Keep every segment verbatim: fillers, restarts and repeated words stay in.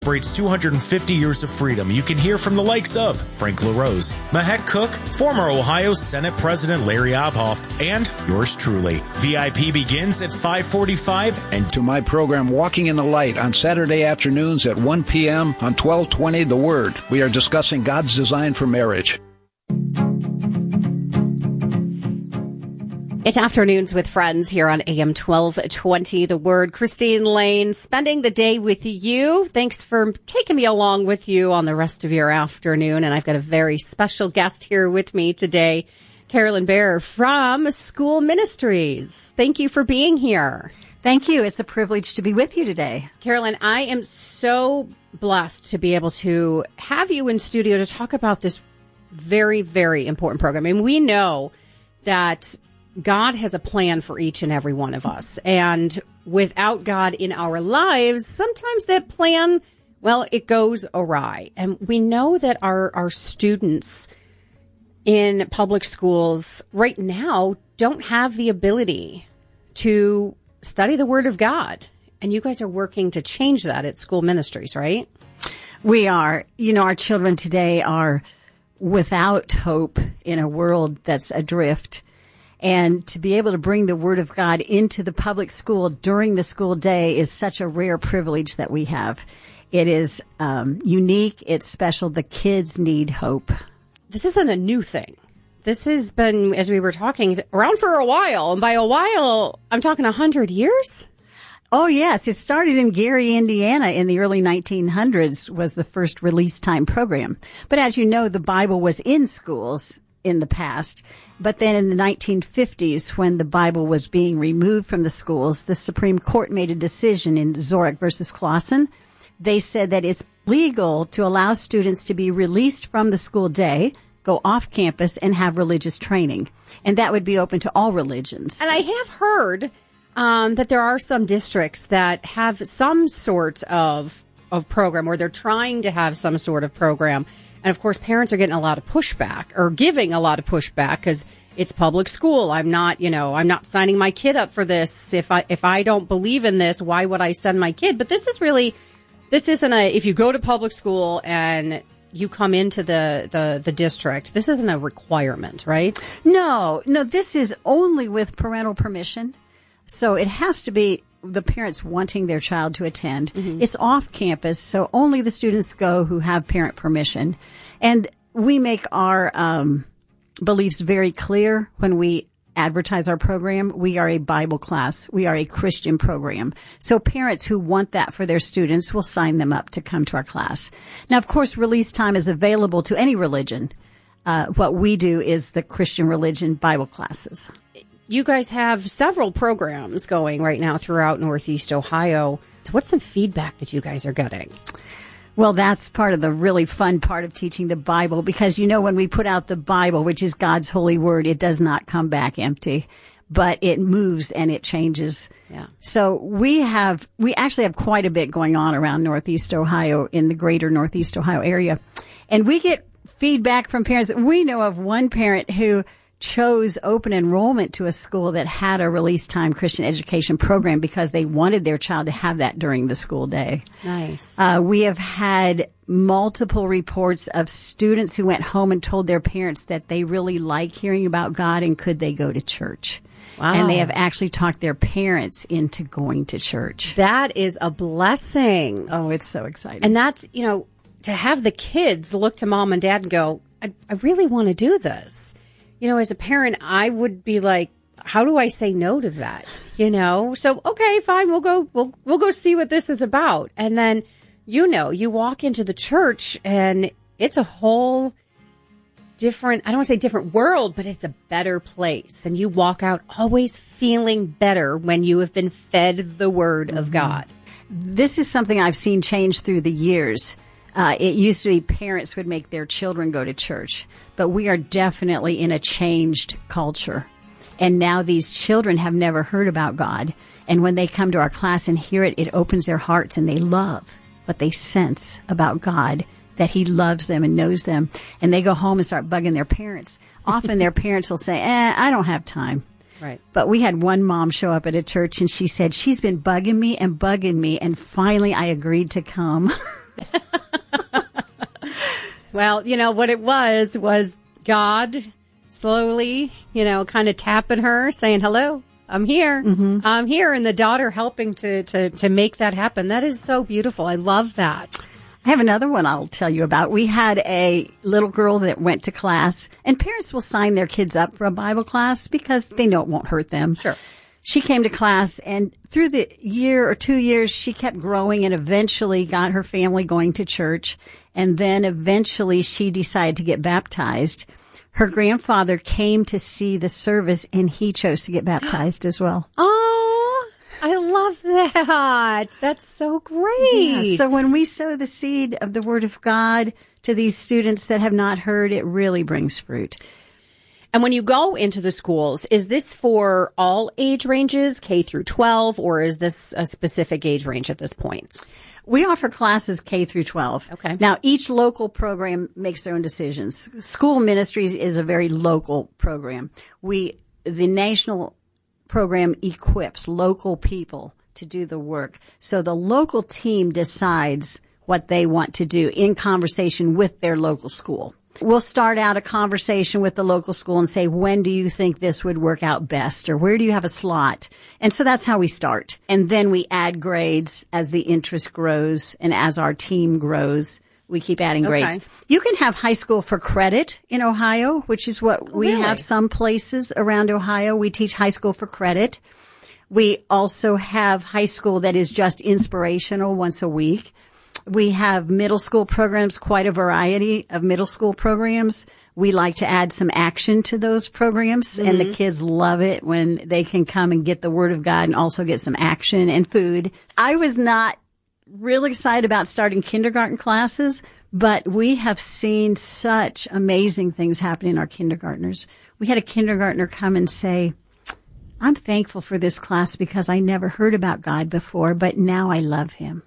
Celebrates two hundred fifty years of freedom. You can hear from the likes of Frank LaRose, Mahek Cook, former Ohio Senate President Larry Obhoff, and yours truly. V I P begins at five forty-five. And to my program, Walking in the Light, on Saturday afternoons at one p.m. on twelve twenty The Word. We are discussing God's design for marriage. It's Afternoons with Friends here on A M twelve twenty The Word. Christine Lane, spending the day with you. Thanks for taking me along with you on the rest of your afternoon. And I've got a very special guest here with me today, Carolyn Bear from School Ministries. Thank you for being here. Thank you. It's a privilege to be with you today. Carolyn, I am so blessed to be able to have you in studio to talk about this very, very important program. I mean, we know that God has a plan for each and every one of us. And without God in our lives, sometimes that plan, well, it goes awry. And we know that our, our students in public schools right now don't have the ability to study the Word of God. And you guys are working to change that at School Ministries, right? We are. You know, our children today are without hope in a world that's adrift. And to be able to bring the Word of God into the public school during the school day is such a rare privilege that we have. It is um, unique. It's special. The kids need hope. This isn't a new thing. This has been, as we were talking, around for a while. And by a while, I'm talking one hundred years? Oh, yes. It started in Gary, Indiana in the early nineteen hundreds was the first release time program. But as you know, the Bible was in schools in the past. But then in the nineteen fifties, when the Bible was being removed from the schools, the Supreme Court made a decision in Zorek versus Clausen. They said that it's legal to allow students to be released from the school day, go off campus, and have religious training. And that would be open to all religions. And I have heard um, that there are some districts that have some sort of, of program, or they're trying to have some sort of program. And, of course, parents are getting a lot of pushback, or giving a lot of pushback, because it's public school. I'm not, you know, I'm not signing my kid up for this. If I if I don't believe in this, why would I send my kid? But this is really, this isn't a, if you go to public school and you come into the, the, the district, this isn't a requirement, right? No, no, this is only with parental permission. So it has to be the parents wanting their child to attend. Mm-hmm. It's off campus, so only the students go who have parent permission. And we make our um, beliefs very clear when we advertise our program. We are a Bible class. We are a Christian program. So parents who want that for their students will sign them up to come to our class. Now, of course, release time is available to any religion. Uh, what we do is the Christian religion Bible classes. You guys have several programs going right now throughout Northeast Ohio. So what's some feedback that you guys are getting? Well, that's part of the really fun part of teaching the Bible, because, you know, when we put out the Bible, which is God's holy word, it does not come back empty, but it moves and it changes. Yeah. So we have, we actually have quite a bit going on around Northeast Ohio, in the greater Northeast Ohio area. And we get feedback from parents. We know of one parent who chose open enrollment to a school that had a release time Christian education program because they wanted their child to have that during the school day. Nice. Uh, we have had multiple reports of students who went home and told their parents that they really like hearing about God and could they go to church. Wow. And they have actually talked their parents into going to church. That is a blessing. Oh, it's so exciting. And that's, you know, to have the kids look to mom and dad and go, I, I really want to do this. You know, as a parent, I would be like, how do I say no to that? You know, so, okay, fine, we'll go, we'll, we'll go see what this is about. And then, you know, you walk into the church and it's a whole different, I don't want to say different world, but it's a better place. And you walk out always feeling better when you have been fed the Word mm-hmm. of God. This is something I've seen change through the years. Uh, it used to be parents would make their children go to church, but we are definitely in a changed culture. And now these children have never heard about God. And when they come to our class and hear it, it opens their hearts and they love what they sense about God, that He loves them and knows them. And they go home and start bugging their parents. Often their parents will say, eh, I don't have time. Right. But we had one mom show up at a church and she said, she's been bugging me and bugging me. And finally I agreed to come. Well, you know, what it was, was God slowly, you know, kind of tapping her, saying, hello, I'm here. Mm-hmm. I'm here. And the daughter helping to, to, to make that happen. That is so beautiful. I love that. I have another one I'll tell you about. We had a little girl that went to class, and parents will sign their kids up for a Bible class because they know it won't hurt them. Sure. She came to class, and through the year or two years, she kept growing and eventually got her family going to church. And then eventually she decided to get baptized. Her grandfather came to see the service, and he chose to get baptized as well. Oh, I love that. That's so great. Yeah, so when we sow the seed of the Word of God to these students that have not heard, it really brings fruit. And when you go into the schools, is this for all age ranges, K through twelve, or is this a specific age range at this point? We offer classes K through twelve. Okay. Now, each local program makes their own decisions. School Ministries is a very local program. We, the national program equips local people to do the work. So the local team decides what they want to do in conversation with their local school. We'll start out a conversation with the local school and say, when do you think this would work out best? Or where do you have a slot? And so that's how we start. And then we add grades as the interest grows and as our team grows. We keep adding grades. Okay. You can have high school for credit in Ohio, which is what Oh, we really? have some places around Ohio. We teach high school for credit. We also have high school that is just inspirational once a week. We have middle school programs, quite a variety of middle school programs. We like to add some action to those programs, mm-hmm. and the kids love it when they can come and get the Word of God and also get some action and food. I was not really excited about starting kindergarten classes, but we have seen such amazing things happen in our kindergartners. We had a kindergartner come and say, I'm thankful for this class because I never heard about God before, but now I love Him.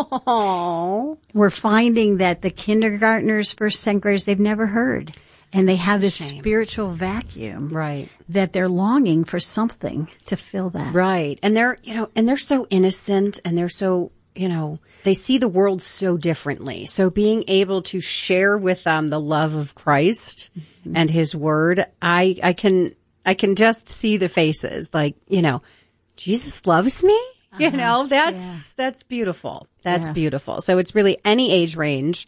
Oh, We're finding that the kindergartners, first, second graders, they've never heard. And they have this Shame. spiritual vacuum. right. That they're longing for something to fill that. Right. And they're, you know, and they're so innocent and they're so, you know, they see the world so differently. So being able to share with them the love of Christ mm-hmm. and His Word, I, I can, I can just see the faces like, you know, Jesus loves me. You uh-huh. know, that's, yeah. that's beautiful. That's yeah. beautiful. So it's really any age range,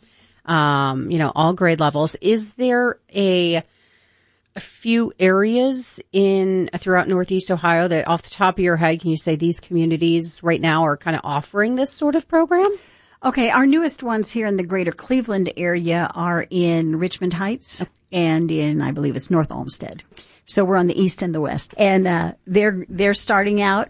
um, you know, all grade levels. Is there a, a few areas in throughout Northeast Ohio that off the top of your head, can you say these communities right now are kind of offering this sort of program? Okay. Our newest ones here in the greater Cleveland area are in Richmond Heights and in, I believe it's North Olmsted. So we're on the east and the west, and, uh, they're, they're starting out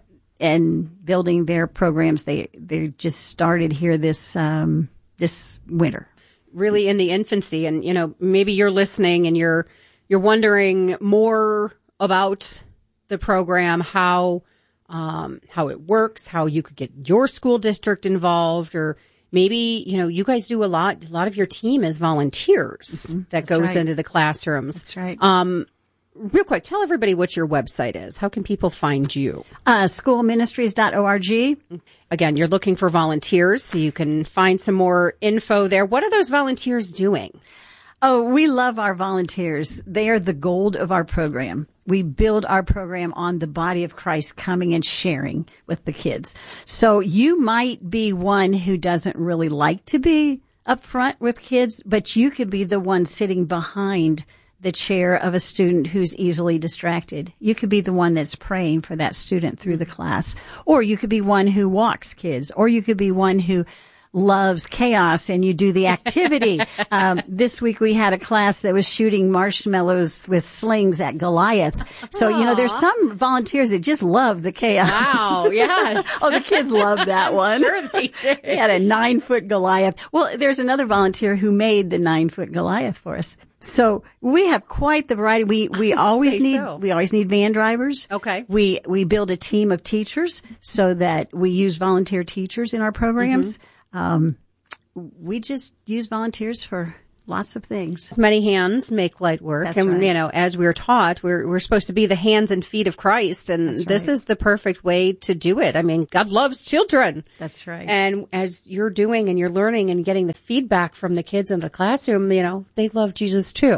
and building their programs. They they just started here this um, this winter. Really in the infancy, and you know maybe you're listening and you're you're wondering more about the program, how um, how it works, how you could get your school district involved, or maybe you know you guys do a lot. A lot of your team is volunteers mm-hmm. that That's goes right. into the classrooms. That's right. Um, Real quick, tell everybody what your website is. How can people find you? Uh, school ministries dot org. Again, you're looking for volunteers, so you can find some more info there. What are those volunteers doing? Oh, we love our volunteers. They are the gold of our program. We build our program on the body of Christ coming and sharing with the kids. So you might be one who doesn't really like to be up front with kids, but you could be the one sitting behind the chair of a student who's easily distracted. You could be the one that's praying for that student through the class. Or you could be one who walks kids. Or you could be one who loves chaos and you do the activity. um, this week we had a class that was shooting marshmallows with slings at Goliath. So, you know, there's some volunteers that just love the chaos. Wow, yes. Oh, the kids love that one. Sure they did. He had a nine foot Goliath. Well, there's another volunteer who made the nine foot Goliath for us. So we have quite the variety. We, we always need, so. we always need van drivers. Okay. We, we build a team of teachers so that we use volunteer teachers in our programs. Mm-hmm. Um, we just use volunteers for Lots of things. Many hands make light work. That's and, right. you know, as we were taught, we're, we're supposed to be the hands and feet of Christ. And That's this right. is the perfect way to do it. I mean, God loves children. That's right. And as you're doing and you're learning and getting the feedback from the kids in the classroom, you know, they love Jesus too.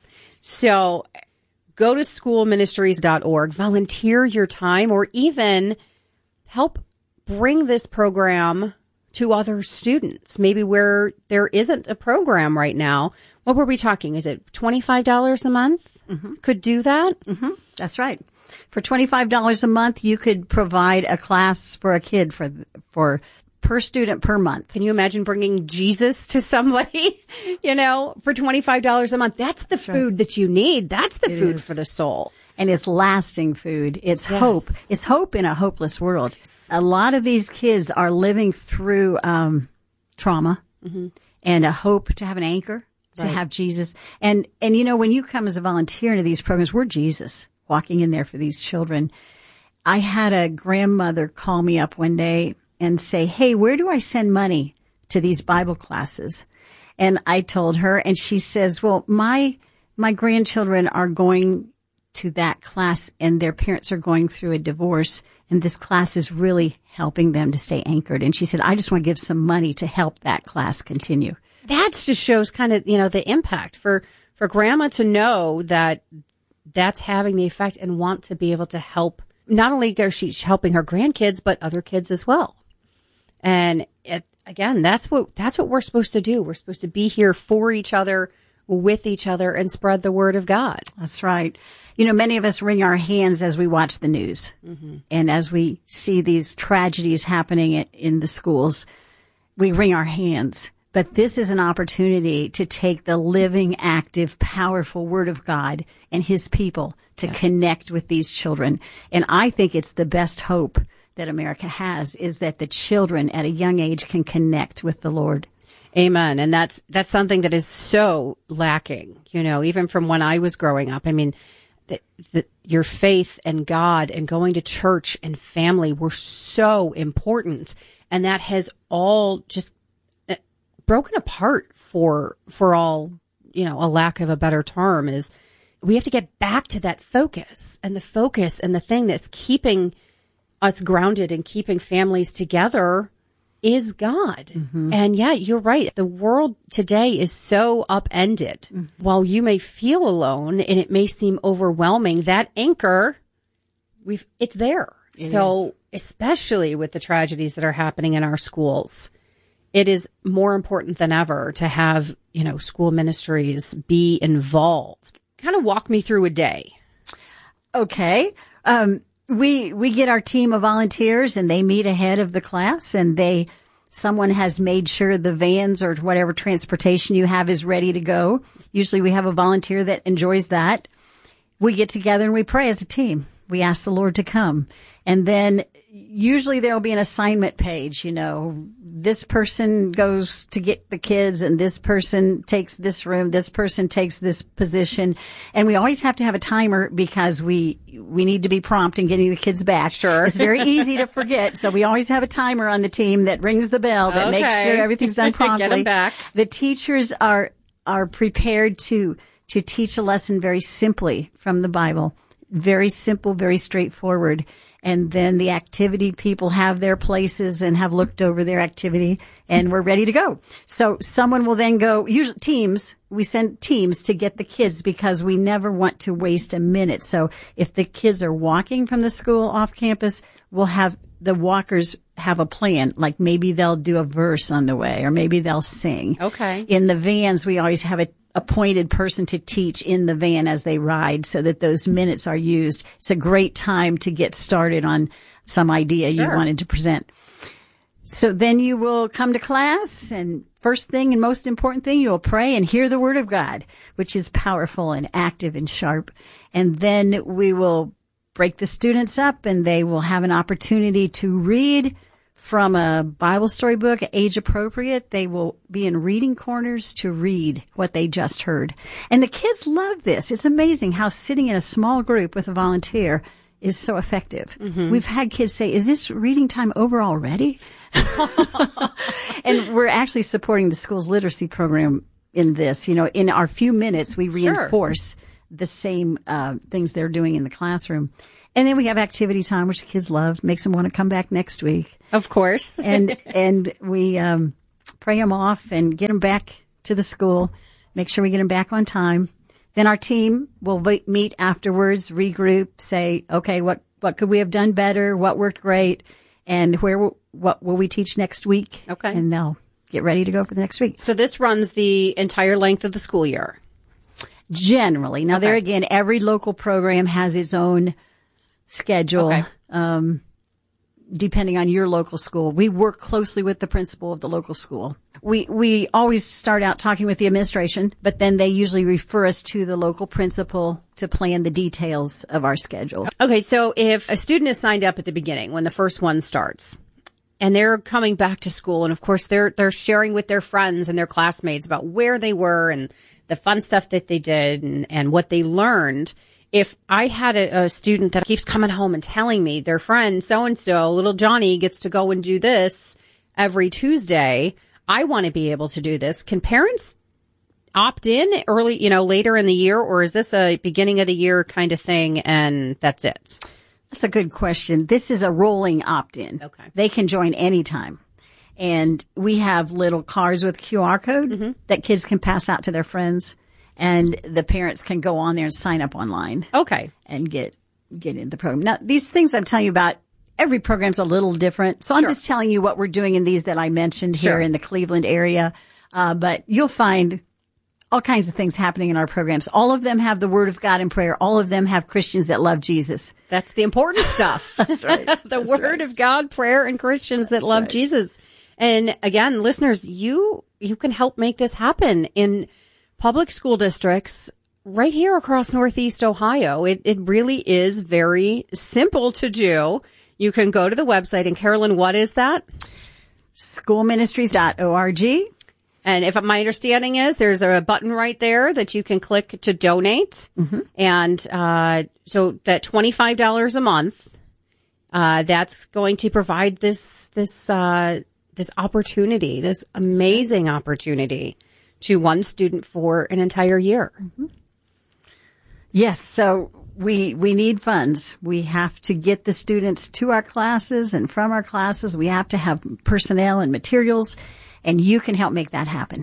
So go to school ministries dot org, volunteer your time, or even help bring this program to other students, maybe where there isn't a program right now. What were we talking? Is it twenty-five dollars a month? Mm-hmm. Could do that? Mm-hmm. That's right. For twenty-five dollars a month, you could provide a class for a kid for, for per student per month. Can you imagine bringing Jesus to somebody, you know, for twenty-five dollars a month? That's the That's food right. that you need. That's the It food is. for the soul. And it's lasting food. It's Yes. hope. It's hope in a hopeless world. A lot of these kids are living through um, trauma mm-hmm. and a hope to have an anchor, to Right. have Jesus. And, and you know, when you come as a volunteer into these programs, we're Jesus walking in there for these children. I had a grandmother call me up one day and say, hey, where do I send money to these Bible classes? And I told her, and she says, well, my, my grandchildren are going to that class and their parents are going through a divorce, and this class is really helping them to stay anchored. And she said, I just want to give some money to help that class continue. That just shows kind of, you know, the impact for, for grandma to know that that's having the effect and want to be able to help. Not only is she helping her grandkids, but other kids as well. And it, again, that's what, that's what we're supposed to do. We're supposed to be here for each other, with each other, and spread the word of God. That's right. You know, many of us wring our hands as we watch the news mm-hmm. and as we see these tragedies happening in, in the schools, we wring our hands. But this is an opportunity to take the living, active, powerful word of God and his people to yeah. connect with these children. And I think it's the best hope that America has, is that the children at a young age can connect with the Lord. Amen. And that's, that's something that is so lacking, you know, even from when I was growing up. I mean, the, the, your faith and God and going to church and family were so important. And that has all just broken apart for, for all, you know, a lack of a better term. Is we have to get back to that focus, and the focus and the thing that's keeping us grounded and keeping families together is God. Mm-hmm. And yeah, you're right. The world today is so upended. Mm-hmm. While you may feel alone and it may seem overwhelming, that anchor, we've, it's there. It so is. Especially with the tragedies that are happening in our schools, it is more important than ever to have, you know, school ministries be involved. Kind of walk me through a day. Okay. Um, We, we get our team of volunteers and they meet ahead of the class, and they, someone has made sure the vans or whatever transportation you have is ready to go. Usually we have a volunteer that enjoys that. We get together and we pray as a team. We ask the Lord to come. And then usually there'll be an assignment page, you know, this person goes to get the kids and this person takes this room, this person takes this position. And we always have to have a timer because we, we need to be prompt in getting the kids back. Sure. It's very easy to forget. So we always have a timer on the team that rings the bell, that okay. makes sure everything's done promptly. Get them back. The teachers are, are prepared to, to teach a lesson very simply from the Bible. Very simple, very straightforward. And then the activity people have their places and have looked over their activity, and we're ready to go. So someone will then go, usually teams, we send teams to get the kids because we never want to waste a minute. So if the kids are walking from the school off campus, we'll have the walkers have a plan. Like maybe they'll do a verse on the way, or maybe they'll sing. Okay. In the vans, we always have a appointed person to teach in the van as they ride so that those minutes are used. It's a great time to get started on some idea Sure. you wanted to present. So then you will come to class, and first thing and most important thing, you will pray and hear the word of God, which is powerful and active and sharp. And then we will break the students up and they will have an opportunity to read from a Bible story book, age appropriate. They will be in reading corners to read what they just heard. And the kids love this. It's amazing how sitting in a small group with a volunteer is so effective. Mm-hmm. We've had kids say, is this reading time over already? And we're actually supporting the school's literacy program in this. You know, in our few minutes, we reinforce sure. the same uh, things they're doing in the classroom. And then we have activity time, which the kids love, makes them want to come back next week. Of course. and and we um, pray them off and get them back to the school, make sure we get them back on time. Then our team will meet afterwards, regroup, say, okay, what, what could we have done better? What worked great? And where will, what will we teach next week? Okay. And they'll get ready to go for the next week. So this runs the entire length of the school year? Generally. Now, okay. there again, every local program has its own schedule, okay. um, depending on your local school. We work closely with the principal of the local school. We we always start out talking with the administration, but then they usually refer us to the local principal to plan the details of our schedule. Okay, so if a student is signed up at the beginning when the first one starts, and they're coming back to school, and of course they're they're sharing with their friends and their classmates about where they were and the fun stuff that they did and, and what they learned. If I had a, a student that keeps coming home and telling me their friend so-and-so, little Johnny, gets to go and do this every Tuesday, I want to be able to do this. Can parents opt in early, you know, later in the year, or is this a beginning of the year kind of thing and that's it? That's a good question. This is a rolling opt-in. Okay. They can join anytime. And we have little cards with Q R code mm-hmm. that kids can pass out to their friends. And the parents can go on there and sign up online. Okay. And get get in the program. Now, these things I'm telling you about, every program's a little different. So I'm sure. just telling you what we're doing in these that I mentioned here sure. in the Cleveland area. Uh, but you'll find all kinds of things happening in our programs. All of them have the Word of God in prayer. All of them have Christians that love Jesus. That's the important stuff. That's right. the That's Word right. of God, prayer, and Christians that That's love right. Jesus. And again, listeners, you you can help make this happen in public school districts right here across Northeast Ohio. It it really is very simple to do. You can go to the website. And Carolyn, what is that? school ministries dot org. And if my understanding is there's a button right there that you can click to donate. Mm-hmm. And uh, so that twenty-five dollars a month, uh, that's going to provide this this uh, this opportunity, this amazing right. opportunity to one student for an entire year. Mm-hmm. Yes. So we, we need funds. We have to get the students to our classes and from our classes. We have to have personnel and materials, and you can help make that happen.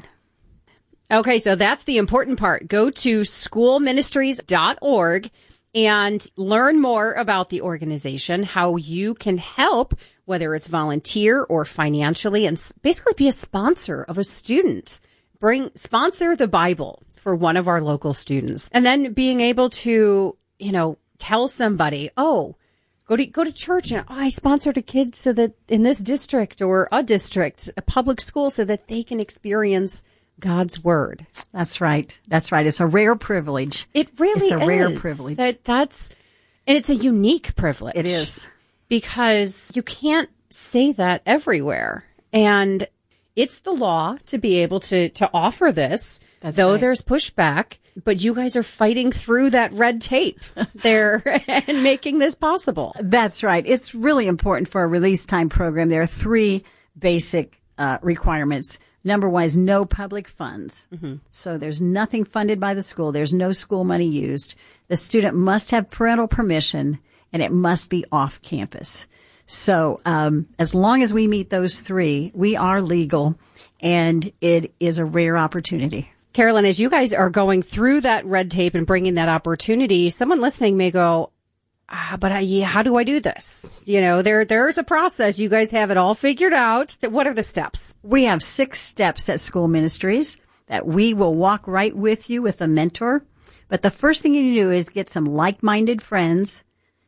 Okay. So that's the important part. Go to school ministries dot org and learn more about the organization, how you can help, whether it's volunteer or financially, and basically be a sponsor of a student. Bring, sponsor the Bible for one of our local students. And then being able to, you know, tell somebody, oh, go to, go to church and oh, I sponsored a kid so that in this district or a district, a public school, so that they can experience God's word. That's right. That's right. It's a rare privilege. It really is. It's a rare privilege. That, that's, and it's a unique privilege. It is. Because you can't say that everywhere. And it's the law to be able to, to offer this, That's though right. there's pushback, but you guys are fighting through that red tape there and making this possible. That's right. It's really important for a release time program. There are three basic uh, requirements. Number one is no public funds. Mm-hmm. So there's nothing funded by the school. There's no school money used. The student must have parental permission, and it must be off campus. So um, as long as we meet those three, we are legal, and it is a rare opportunity. Carolyn, as you guys are going through that red tape and bringing that opportunity, someone listening may go, ah, but I, yeah, how do I do this? You know, there there's a process. You guys have it all figured out. What are the steps? We have six steps at School Ministries that we will walk right with you with a mentor. But the first thing you do is get some like-minded friends,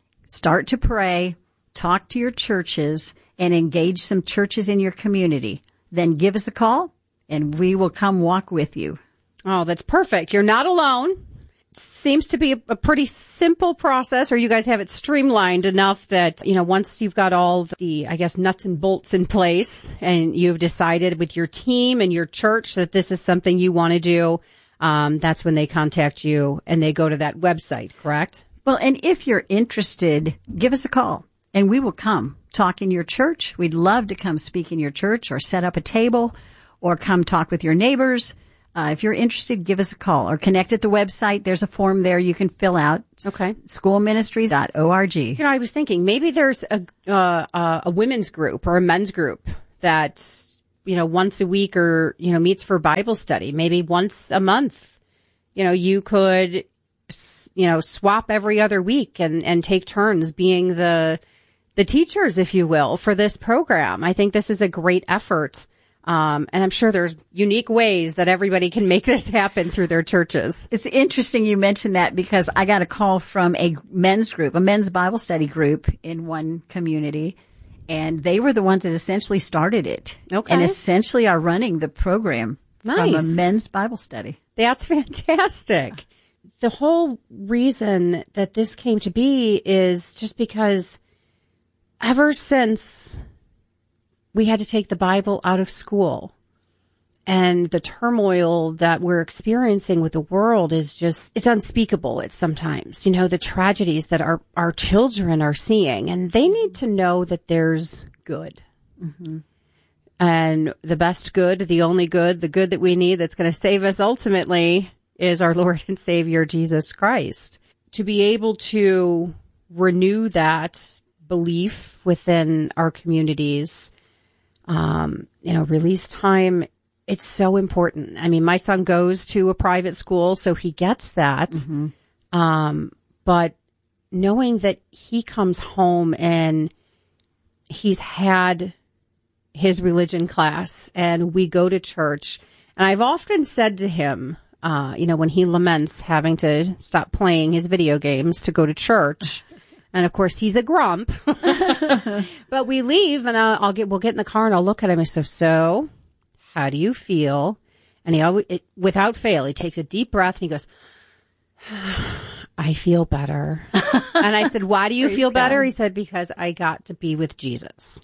start to pray, talk to your churches, and engage some churches in your community. Then give us a call, and we will come walk with you. Oh, that's perfect. You're not alone. Seems to be a, a pretty simple process, or you guys have it streamlined enough that, you know, once you've got all the, I guess, nuts and bolts in place and you've decided with your team and your church that this is something you want to do, um, that's when they contact you and they go to that website, correct? Well, and if you're interested, give us a call and we will come talk in your church. We'd love to come speak in your church or set up a table or come talk with your neighbors. Uh, if you're interested, give us a call or connect at the website. There's a form there you can fill out. Okay. school ministries dot org. You know, I was thinking maybe there's a uh, uh, a women's group or a men's group that, you know, once a week or, you know, meets for Bible study. Maybe once a month. You know, you could, you know, swap every other week and, and take turns being the the teachers, if you will, for this program. I think this is a great effort. Um, and I'm sure there's unique ways that everybody can make this happen through their churches. It's interesting you mentioned that because I got a call from a men's group, a men's Bible study group in one community, and they were the ones that essentially started it. Okay. And essentially are running the program Nice. from a men's Bible study. That's fantastic. The whole reason that this came to be is just because ever since we had to take the Bible out of school and the turmoil that we're experiencing with the world is just, it's unspeakable. It's sometimes, you know, the tragedies that our, our children are seeing, and they need to know that there's good. Mm-hmm. And the best good, the only good, the good that we need that's going to save us ultimately is our Lord and Savior, Jesus Christ. To be able to renew that belief within our communities, um, you know, release time, it's so important. I mean, my son goes to a private school, so he gets that. Mm-hmm. Um, but knowing that he comes home and he's had his religion class and we go to church, and I've often said to him, uh, you know, when he laments having to stop playing his video games to go to church, and of course he's a grump, but we leave and I'll, I'll get, we'll get in the car and I'll look at him and so, so how do you feel? And he always, it, without fail, he takes a deep breath and he goes, I feel better. And I said, why do you feel better? He said, because I got to be with Jesus.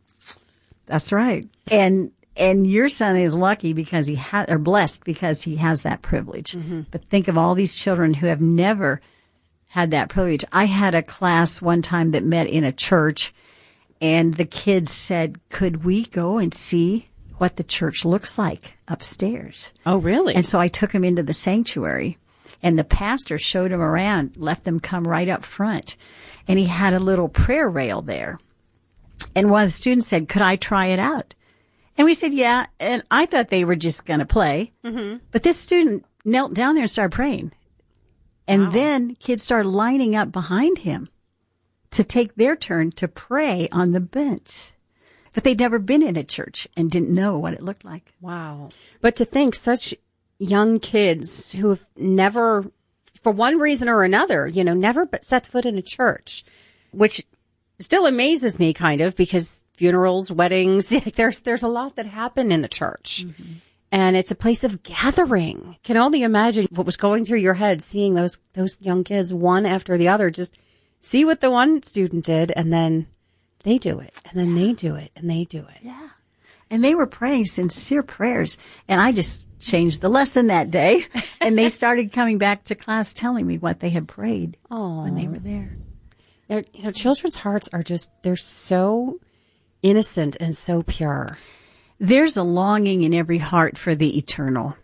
That's right. And, and your son is lucky because he has, or blessed because he has that privilege. Mm-hmm. But think of all these children who have never had that privilege. I had a class one time that met in a church, and the kids said, could we go and see what the church looks like upstairs? Oh, really? And so I took them into the sanctuary, and the pastor showed them around, let them come right up front. And he had a little prayer rail there. And one of the students said, could I try it out? And we said, yeah. And I thought they were just going to play. Mm-hmm. But this student knelt down there and started praying. And wow. Then kids started lining up behind him to take their turn to pray on the bench. But they'd never been in a church and didn't know what it looked like. Wow. But to think such young kids who have never, for one reason or another, you know, never but set foot in a church, which still amazes me kind of because funerals, weddings, there's, there's a lot that happen in the church. Mm-hmm. And it's a place of gathering. Can only imagine what was going through your head, seeing those, those young kids, one after the other, just see what the one student did, and then they do it, and then they do it, and they do it. Yeah. And they were praying sincere prayers. And I just changed the lesson that day. And they started coming back to class telling me what they had prayed Aww. When they were there. You know, children's hearts are just, they're so innocent and so pure. There's a longing in every heart for the eternal.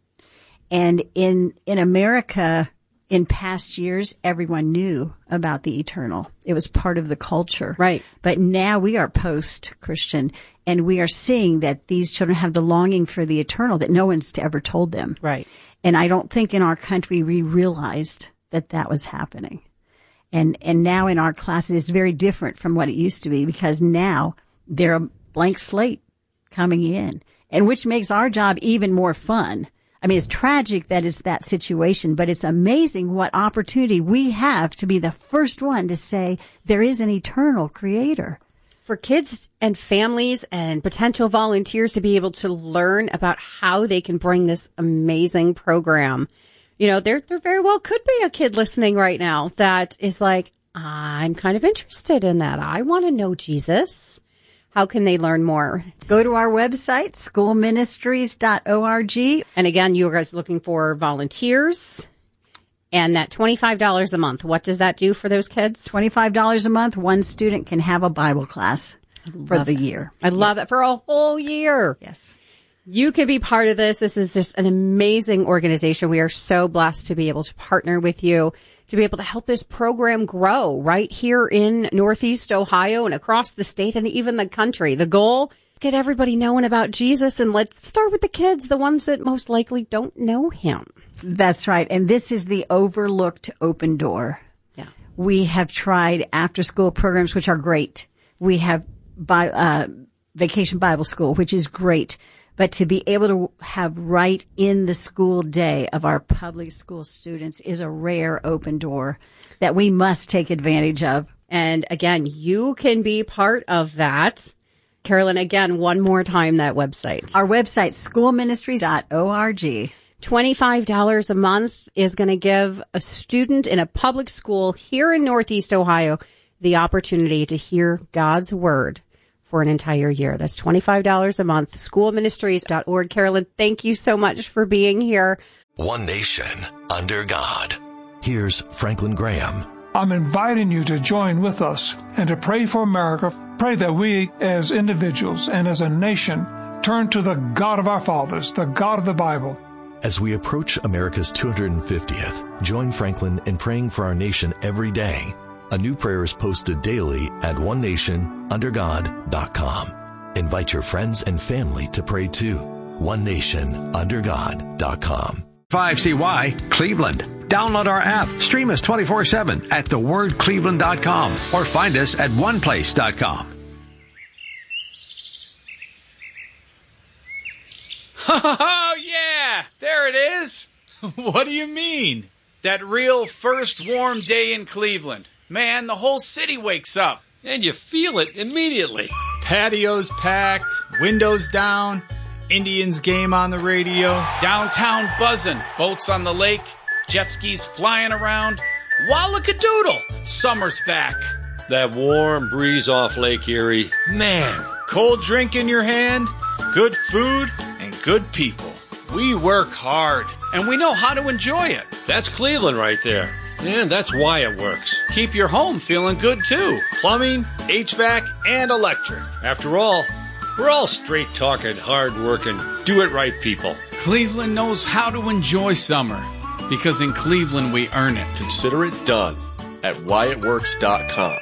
And in, in America, in past years, everyone knew about the eternal. It was part of the culture. Right. But now we are post-Christian, and we are seeing that these children have the longing for the eternal that no one's ever told them. Right. And I don't think in our country we realized that that was happening. And, and now in our class, it is very different from what it used to be, because now they're a blank slate coming in, and which makes our job even more fun. I mean, it's tragic that it's that situation, but it's amazing what opportunity we have to be the first one to say there is an eternal creator. For kids and families and potential volunteers to be able to learn about how they can bring this amazing program. You know, there, there very well could be a kid listening right now that is like, I'm kind of interested in that. I want to know Jesus. How can they learn more? Go to our website, school ministries dot org. And again, you guys looking for volunteers. And that twenty-five dollars a month, what does that do for those kids? twenty-five dollars a month. One student can have a Bible class for the it. year. I love yeah. it for a whole year. Yes. You can be part of this. This is just an amazing organization. We are so blessed to be able to partner with you, to be able to help this program grow right here in Northeast Ohio and across the state and even the country. The goal, get everybody knowing about Jesus, and let's start with the kids, the ones that most likely don't know him. That's right. And this is the overlooked open door. Yeah. We have tried after school programs, which are great. We have bi- uh, Vacation Bible School, which is great. But to be able to have right in the school day of our public school students is a rare open door that we must take advantage of. And again, you can be part of that. Carolyn, again, one more time, that website. Our website, school ministries dot org. twenty-five dollars a month is going to give a student in a public school here in Northeast Ohio the opportunity to hear God's word for an entire year. That's twenty-five dollars a month. school ministries dot org. Carolyn, thank you so much for being here. One nation under God. Here's Franklin Graham. I'm inviting you to join with us and to pray for America. Pray that we as individuals and as a nation turn to the God of our fathers, the God of the Bible. As we approach America's two hundred fiftieth, join Franklin in praying for our nation every day. A new prayer is posted daily at one nation under god dot com. Invite your friends and family to pray too. one nation under god dot com. five C Y Cleveland. Download our app. Stream us twenty-four seven at the word cleveland dot com or find us at one place dot com. Oh, yeah, there it is. What do you mean? That real first warm day in Cleveland. Man, the whole city wakes up. And you feel it immediately. Patios packed, windows down, Indians game on the radio. Downtown buzzing, boats on the lake, jet skis flying around. Wallakadoodle, summer's back. That warm breeze off Lake Erie. Man, cold drink in your hand, good food, and good people. We work hard. And we know how to enjoy it. That's Cleveland right there. And that's why it works. Keep your home feeling good, too. Plumbing, H V A C, and electric. After all, we're all straight-talking, hard-working, do-it-right people. Cleveland knows how to enjoy summer. Because in Cleveland, we earn it. Consider it done at why it works dot com.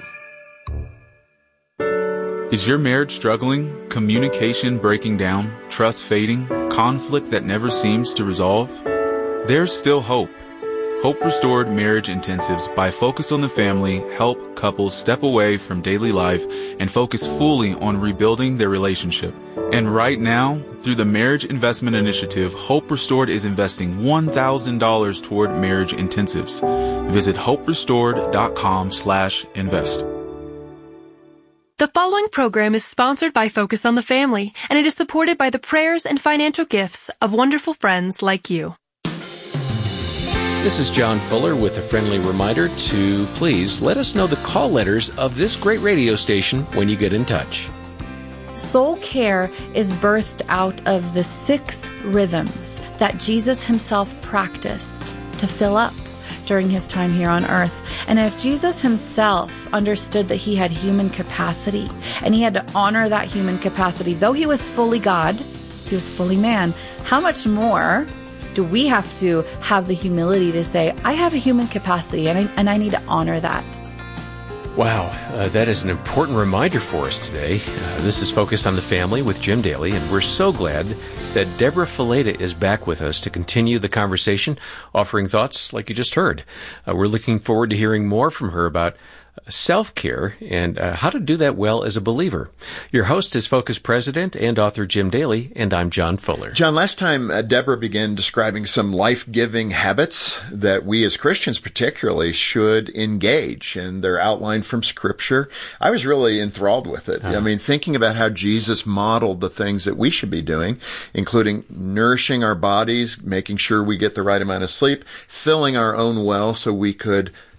Is your marriage struggling? Communication breaking down? Trust fading? Conflict that never seems to resolve? There's still hope. Hope Restored Marriage Intensives by Focus on the Family help couples step away from daily life and focus fully on rebuilding their relationship. And right now, through the Marriage Investment Initiative, Hope Restored is investing one thousand dollars toward marriage intensives. Visit hope restored dot com slash invest. The following program is sponsored by Focus on the Family, and it is supported by the prayers and financial gifts of wonderful friends like you. This is John Fuller with a friendly reminder to please let us know the call letters of this great radio station when you get in touch. Soul care is birthed out of the six rhythms that Jesus himself practiced to fill up during his time here on earth. And if Jesus himself understood that he had human capacity and he had to honor that human capacity, though he was fully God, he was fully man, how much more do we have to have the humility to say, I have a human capacity and I, and I need to honor that? Wow, uh, that is an important reminder for us today. Uh, this is Focused on the Family with Jim Daly, and we're so glad that Deborah Fileta is back with us to continue the conversation, offering thoughts like you just heard. Uh, we're looking forward to hearing more from her about self-care and uh, how to do that well as a believer. Your host is Focus President and author Jim Daly, and I'm John Fuller. John, last time uh, Deborah began describing some life-giving habits that we as Christians particularly should engage, and they're outlined from Scripture. I was really enthralled with it. Uh-huh. I mean, thinking about how Jesus modeled the things that we should be doing, including nourishing our bodies, making sure we get the right amount of sleep, filling our own well so we could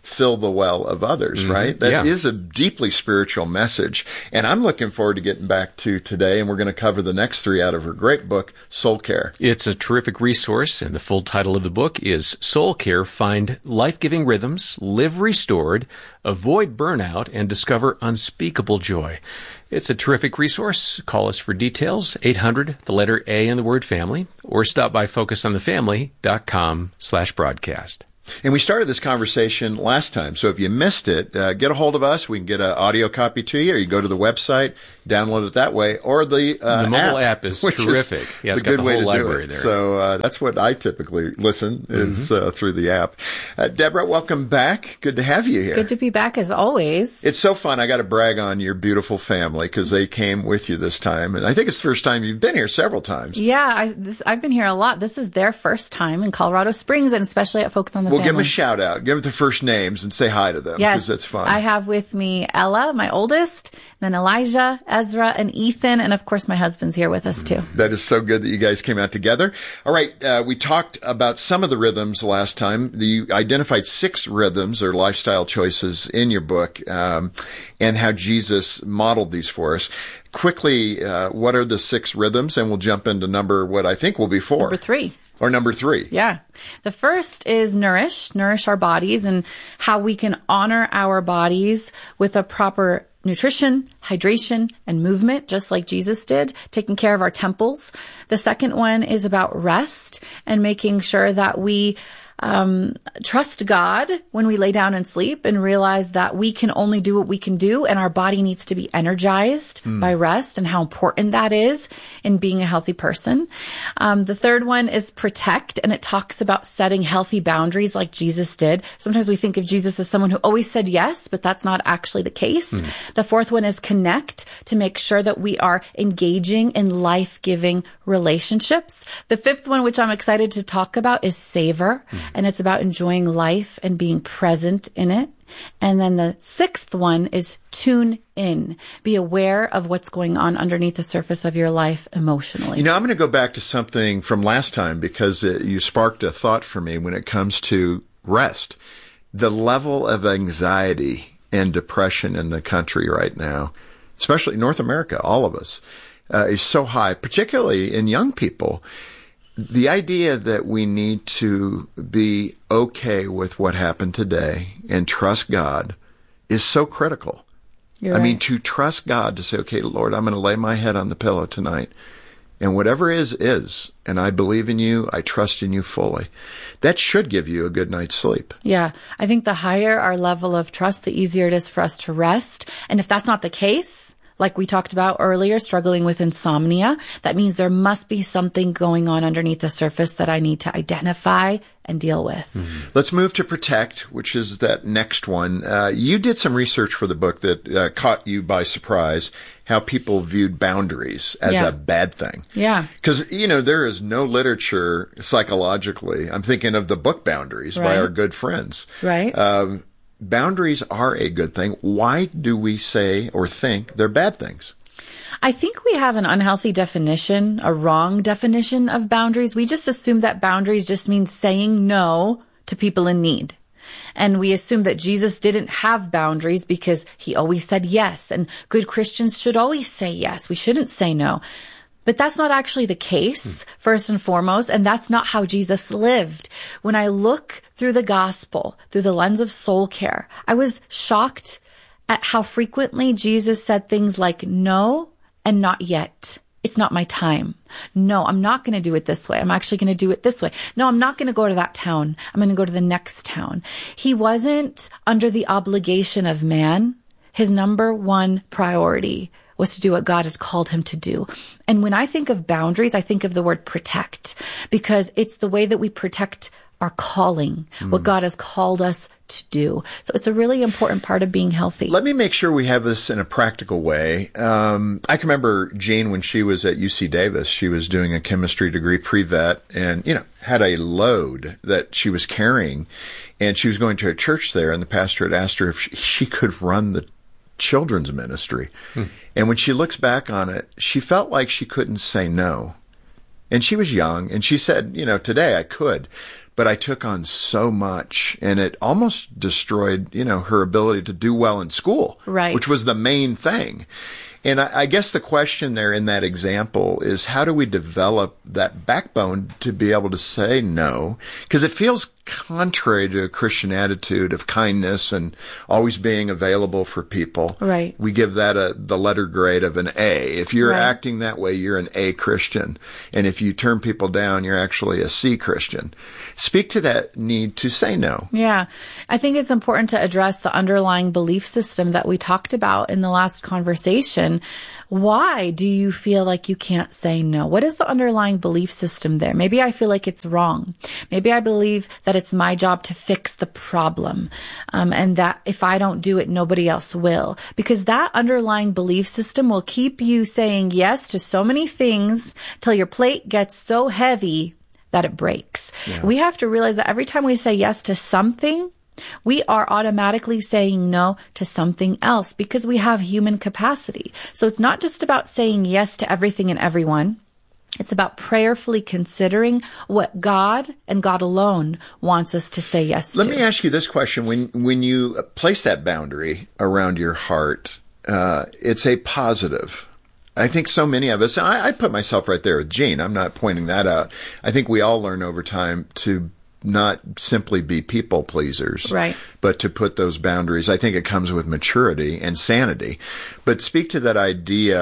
fill the well of others, Mm-hmm. right? That Yeah. is a deeply spiritual message. And I'm looking forward to getting back to today, and we're going to cover the next three out of her great book, Soul Care. It's a terrific resource, and the full title of the book is Soul Care: Find Life-Giving Rhythms, Live Restored, Avoid Burnout, and Discover Unspeakable Joy. It's a terrific resource. Call us for details, eight hundred, the letter A in the word family, or stop by focus on the family dot com slash broadcast. And we started this conversation last time, so if you missed it, uh, get a hold of us. We can get an audio copy to you, or you go to the website, download it that way, or the uh, The mobile app, app is which terrific. Is Yeah, it's the got good the way whole to do library it. there. So uh, that's what I typically listen is Mm-hmm. uh, through the app. Uh, Deborah, welcome back. Good to have you here. Good to be back as always. It's so fun. I got to brag on your beautiful family because they came with you this time, and I think it's the first time you've been here several times. Yeah, I, this, I've been here a lot. This is their first time in Colorado Springs, and especially at Focus on the Well, Family. give them a shout out. Give them the first names and say hi to them because Yes, that's fun. I have with me Ella, my oldest, then Elijah, Ezra, and Ethan, and of course my husband's here with us too. That is so good that you guys came out together. All right, uh, we talked about some of the rhythms last time. You identified six rhythms or lifestyle choices in your book, um, and how Jesus modeled these for us. Quickly, uh, what are the six rhythms? And we'll jump into number what I think will be four. Number three. Or number three. Yeah. The first is nourish, nourish our bodies, and how we can honor our bodies with a proper nutrition, hydration, and movement, just like Jesus did, taking care of our temples. The second one is about rest and making sure that we um, trust God when we lay down and sleep and realize that we can only do what we can do, and our body needs to be energized mm. by rest, and how important that is in being a healthy person. Um, the third one is protect, and it talks about setting healthy boundaries like Jesus did. Sometimes we think of Jesus as someone who always said yes, but that's not actually the case. Mm. The fourth one is connect, to make sure that we are engaging in life-giving relationships. The fifth one, which I'm excited to talk about, is savor. Mm. And it's about enjoying life and being present in it. And then the sixth one is tune in. Be aware of what's going on underneath the surface of your life emotionally. You know, I'm going to go back to something from last time because it, you sparked a thought for me when it comes to rest. The level of anxiety and depression in the country right now, especially North America, all of us, uh, is so high, particularly in young people. The idea that we need to be okay with what happened today and trust God is so critical. You're I right. mean, to trust God, to say, okay, Lord, I'm going to lay my head on the pillow tonight, and whatever is, is, and I believe in you, I trust in you fully. That should give you a good night's sleep. Yeah. I think the higher our level of trust, the easier it is for us to rest. And if that's not the case, like we talked about earlier, struggling with insomnia, that means there must be something going on underneath the surface that I need to identify and deal with. Mm-hmm. Let's move to protect, which is that next one. Uh, you did some research for the book that uh, caught you by surprise, how people viewed boundaries as Yeah. a bad thing. Yeah. Because, you know, there is no literature psychologically. I'm thinking of the book Boundaries by Right. our good friends. Right. Um, boundaries are a good thing. Why do we say or think they're bad things? I think we have an unhealthy definition, a wrong definition of boundaries. We just assume that boundaries just means saying no to people in need. And we assume that Jesus didn't have boundaries because he always said yes. And good Christians should always say yes. We shouldn't say no. But that's not actually the case, first and foremost, and that's not how Jesus lived. When I look through the gospel, through the lens of soul care, I was shocked at how frequently Jesus said things like no and not yet. It's not my time. No, I'm not going to do it this way. I'm actually going to do it this way. No, I'm not going to go to that town. I'm going to go to the next town. He wasn't under the obligation of man. His number one priority was to do what God has called him to do. And when I think of boundaries, I think of the word protect, because it's the way that we protect our calling, mm. what God has called us to do. So it's a really important part of being healthy. Let me make sure we have this in a practical way. Um, I can remember Jane when she was at U C Davis. She was doing a chemistry degree pre-vet and, you know, had a load that she was carrying. And she was going to a church there, and the pastor had asked her if she, she could run the children's ministry. Hmm. And when she looks back on it, she felt like she couldn't say no. And she was young, and she said, you know, today I could. but I took on so much, and it almost destroyed, you know, her ability to do well in school, right, which was the main thing. And I, I guess the question there in that example is, how do we develop that backbone to be able to say no? Because it feels contrary to a Christian attitude of kindness and always being available for people. Right. We give that a the letter grade of an A. If you're right. acting that way, you're an A Christian. And if you turn people down, you're actually a C Christian. Speak to that need to say no. Yeah. I think it's important to address the underlying belief system that we talked about in the last conversation. Why do you feel like you can't say no? What is the underlying belief system there? Maybe I feel like it's wrong. Maybe I believe that it's my job to fix the problem, um, and that if I don't do it, nobody else will. Because that underlying belief system will keep you saying yes to so many things till your plate gets so heavy that it breaks. Yeah. We have to realize that every time we say yes to something, we are automatically saying no to something else because we have human capacity. So it's not just about saying yes to everything and everyone. It's about prayerfully considering what God and God alone wants us to say yes Let to. Let me ask you this question. When when you place that boundary around your heart, uh, it's a positive. I think so many of us, I, I put myself right there with Gene. I'm not pointing that out. I think we all learn over time to not simply be people pleasers, right, but to put those boundaries. I think it comes with maturity and sanity. But speak to that idea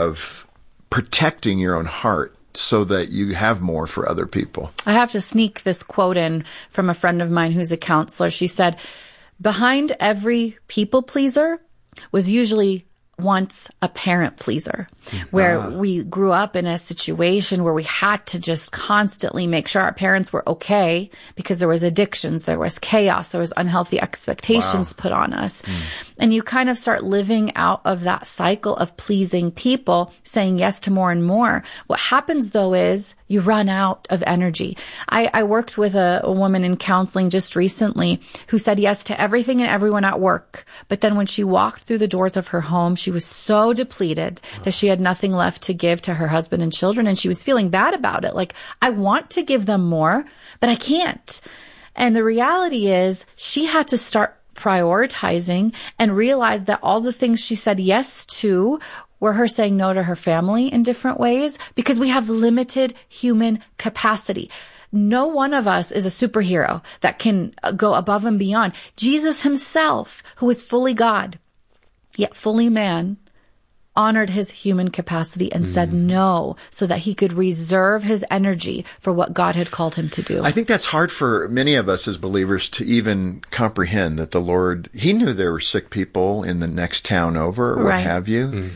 of protecting your own heart so that you have more for other people. I have to sneak this quote in from a friend of mine who's a counselor. She said, behind every people pleaser was usually once a parent pleaser, where Ah. we grew up in a situation where we had to just constantly make sure our parents were okay because there was addictions, there was chaos, there was unhealthy expectations Wow. put on us. Mm. And you kind of start living out of that cycle of pleasing people, saying yes to more and more. What happens though is you run out of energy. I, I worked with a, a woman in counseling just recently who said yes to everything and everyone at work. But then when she walked through the doors of her home, she was so depleted that she had nothing left to give to her husband and children. And she was feeling bad about it. Like, I want to give them more, but I can't. And the reality is she had to start prioritizing and realize that all the things she said yes to were her saying no to her family in different ways because we have limited human capacity. No one of us is a superhero that can go above and beyond. Jesus himself, who is fully God, yet fully man, honored his human capacity and mm. said no so that he could reserve his energy for what God had called him to do. I think that's hard for many of us as believers to even comprehend that the Lord, he knew there were sick people in the next town over or what Right. have you, mm.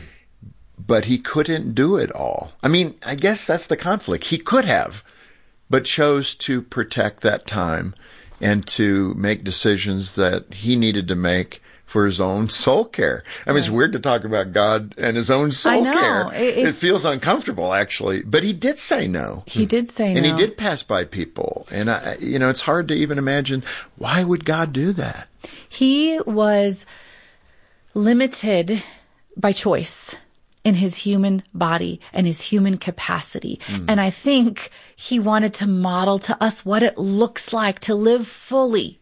but he couldn't do it all. I mean, I guess that's the conflict. He could have, but chose to protect that time and to make decisions that he needed to make for his own soul care. I mean, right. It's weird to talk about God and his own soul I know. care. It, it feels uncomfortable, actually. But he did say no. He did say and no. And he did pass by people. And, I, you know, it's hard to even imagine, why would God do that? He was limited by choice in his human body and his human capacity. Mm. And I think he wanted to model to us what it looks like to live fully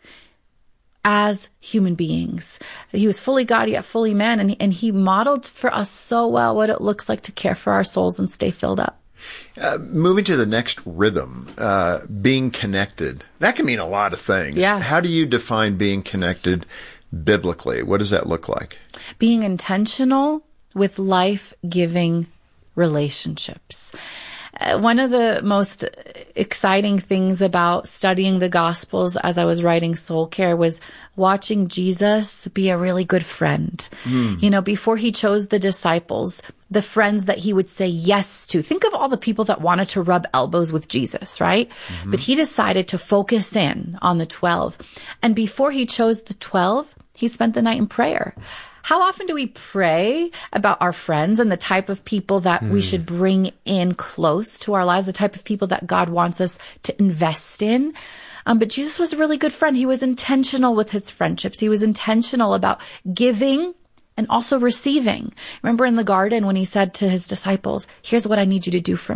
as human beings. He was fully God, yet fully man. And, and he modeled for us so well what it looks like to care for our souls and stay filled up. Uh, moving to the next rhythm, uh, being connected. That can mean a lot of things. Yeah. How do you define being connected biblically? What does that look like? Being intentional with life-giving relationships. Uh, one of the most exciting things about studying the Gospels as I was writing Soul Care was watching Jesus be a really good friend. Mm. You know, before he chose the disciples, the friends that he would say yes to. Think of all the people that wanted to rub elbows with Jesus, right? Mm-hmm. But he decided to focus in on the twelve. And before he chose the twelve, he spent the night in prayer. How often do we pray about our friends and the type of people that mm. we should bring in close to our lives, the type of people that God wants us to invest in? Um, but Jesus was a really good friend. He was intentional with his friendships. He was intentional about giving and also receiving. Remember in the garden when he said to his disciples, here's what I need you to do for me.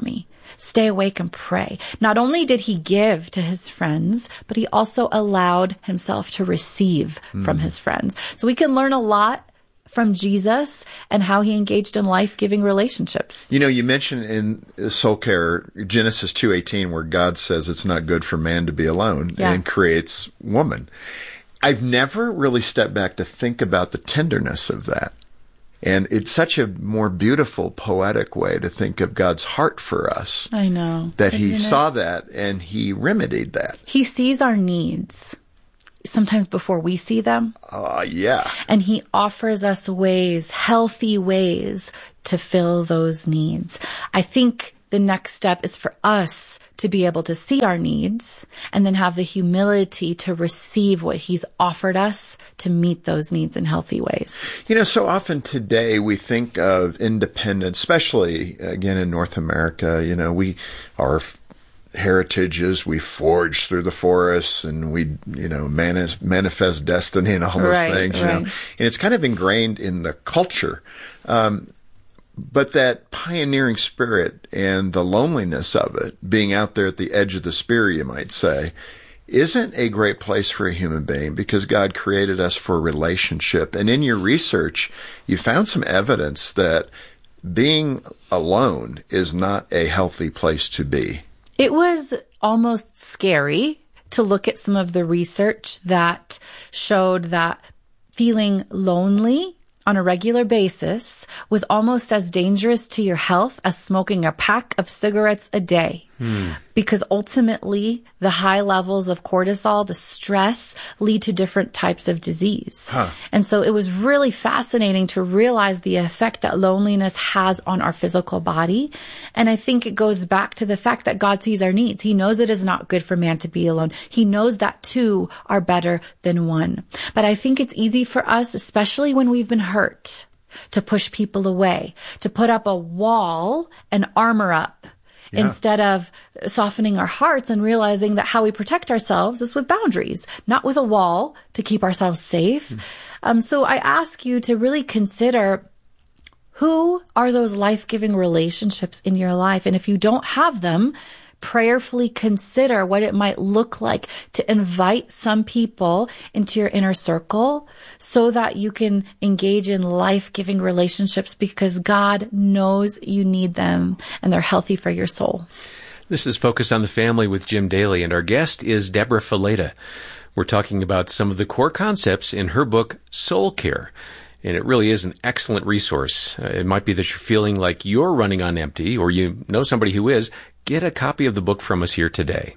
Stay awake and pray. Not only did he give to his friends, but he also allowed himself to receive mm. from his friends. So we can learn a lot from Jesus and how he engaged in life-giving relationships. You know, you mentioned in Soul Care, Genesis two eighteen, where God says it's not good for man to be alone yeah. and creates woman. I've never really stepped back to think about the tenderness of that. And it's such a more beautiful, poetic way to think of God's heart for us. I know. That he Isn't saw it? that and he remedied that. He sees our needs sometimes before we see them. Uh, yeah. And he offers us ways, healthy ways to fill those needs. I think the next step is for us to be able to see our needs and then have the humility to receive what he's offered us to meet those needs in healthy ways. You know, so often today we think of independence, especially again in North America. You know, we our heritages we forge through the forests and we, you know, manis- manifest destiny and all those right, things, you right. know, and it's kind of ingrained in the culture. Um, But that pioneering spirit and the loneliness of it, being out there at the edge of the spear, you might say, isn't a great place for a human being because God created us for relationship. And in your research, you found some evidence that being alone is not a healthy place to be. It was almost scary to look at some of the research that showed that feeling lonely on a regular basis was almost as dangerous to your health as smoking a pack of cigarettes a day. Hmm. Because ultimately, the high levels of cortisol, the stress, lead to different types of disease. Huh. And so it was really fascinating to realize the effect that loneliness has on our physical body. And I think it goes back to the fact that God sees our needs. He knows it is not good for man to be alone. He knows that two are better than one. But I think it's easy for us, especially when we've been hurt, to push people away, to put up a wall and armor up. Yeah. Instead of softening our hearts and realizing that how we protect ourselves is with boundaries, not with a wall to keep ourselves safe. Mm. Um, so I ask you to really consider, who are those life-giving relationships in your life? And if you don't have them, prayerfully consider what it might look like to invite some people into your inner circle so that you can engage in life-giving relationships because God knows you need them and they're healthy for your soul. This is Focus on the Family with Jim Daly, and our guest is Deborah Fileta. We're talking about some of the core concepts in her book, Soul Care. And it really is an excellent resource. Uh, it might be that you're feeling like you're running on empty, or you know somebody who is. Get a copy of the book from us here today.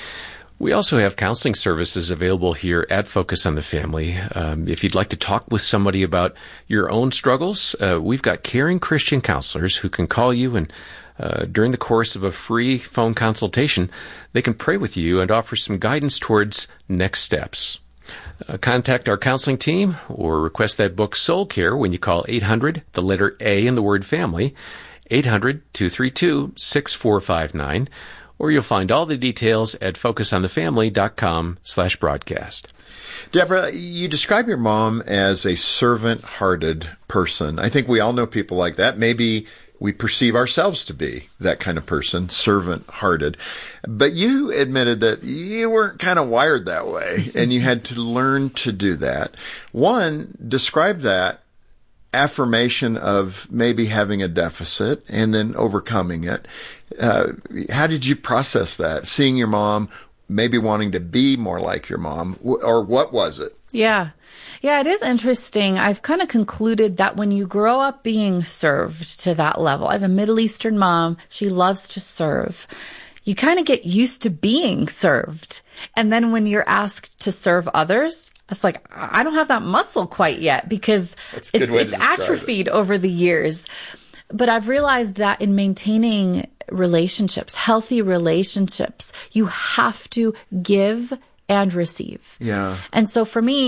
We also have counseling services available here at Focus on the Family. Um, if you'd like to talk with somebody about your own struggles, uh, we've got caring Christian counselors who can call you and uh, during the course of a free phone consultation, they can pray with you and offer some guidance towards next steps. Uh, contact our counseling team or request that book Soul Care when you call eight hundred, the letter A in the word family, eight hundred, two three two, six four five nine, or you'll find all the details at focusonthefamily.com slash broadcast. Deborah, you describe your mom as a servant-hearted person. I think we all know people like that. Maybe we perceive ourselves to be that kind of person, servant-hearted. But you admitted that you weren't kind of wired that way, and you had to learn to do that. One, describe that affirmation of maybe having a deficit and then overcoming it. Uh, how did you process that? Seeing your mom, maybe wanting to be more like your mom, or what was it? Yeah. Yeah, it is interesting. I've kind of concluded that when you grow up being served to that level, I have a Middle Eastern mom. She loves to serve. You kind of get used to being served. And then when you're asked to serve others, it's like, I don't have that muscle quite yet because it's, it's atrophied it. over the years. But I've realized that in maintaining relationships, healthy relationships, you have to give and receive. Yeah. And so for me,